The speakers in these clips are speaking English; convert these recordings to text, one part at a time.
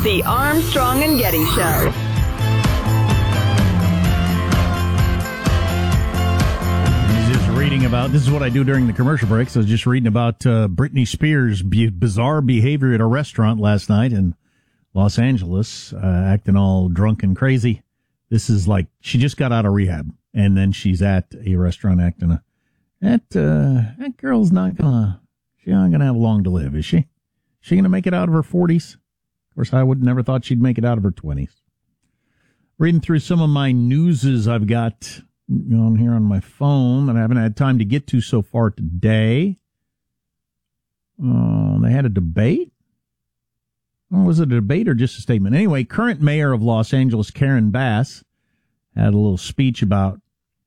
The Armstrong and Getty Show. This is what I do during the commercial breaks. I was just reading about Britney Spears' bizarre behavior at a restaurant last night in Los Angeles, acting all drunk and crazy. This is like she just got out of rehab, and then she's at a restaurant acting. That girl's not gonna have long to live, is she? Is she gonna make it out of her 40s? Of course, I would never thought she'd make it out of her 20s. Reading through some of my newses I've got on here on my phone that I haven't had time to get to so far today. They had a debate. Was it a debate or just a statement? Anyway, current mayor of Los Angeles, Karen Bass, had a little speech about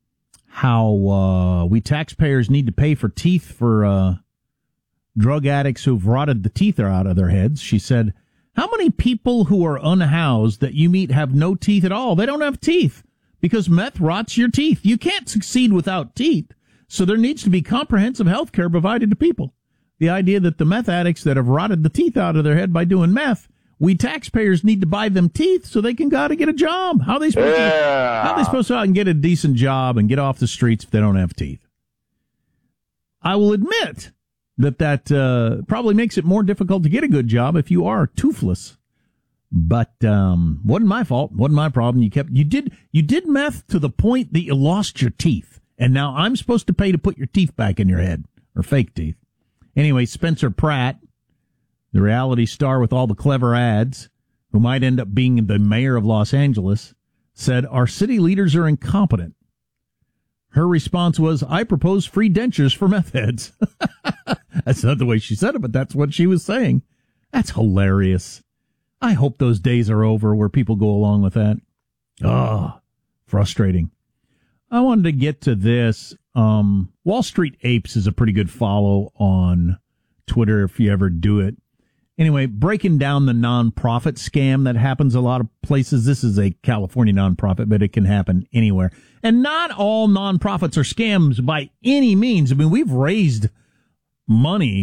how we taxpayers need to pay for teeth for drug addicts who've rotted the teeth out of their heads. She said, how many people who are unhoused that you meet have no teeth at all? They don't have teeth. Because meth rots your teeth. You can't succeed without teeth. So there needs to be comprehensive health care provided to people. The idea that the meth addicts that have rotted the teeth out of their head by doing meth, we taxpayers need to buy them teeth so they can go out and get a job. How are they supposed to go out and get a decent job and get off the streets if they don't have teeth? I will admit that probably makes it more difficult to get a good job if you are toothless. But wasn't my fault. Wasn't my problem. You did meth to the point that you lost your teeth, and now I'm supposed to pay to put your teeth back in your head, or fake teeth. Anyway, Spencer Pratt, the reality star with all the clever ads, who might end up being the mayor of Los Angeles, said our city leaders are incompetent. Her response was, I propose free dentures for meth heads. That's not the way she said it, but that's what she was saying. That's hilarious. I hope those days are over where people go along with that. Frustrating. I wanted to get to this. Wall Street Apes is a pretty good follow on Twitter if you ever do it. Anyway, breaking down the nonprofit scam that happens a lot of places. This is a California nonprofit, but it can happen anywhere. And not all nonprofits are scams by any means. I mean, we've raised money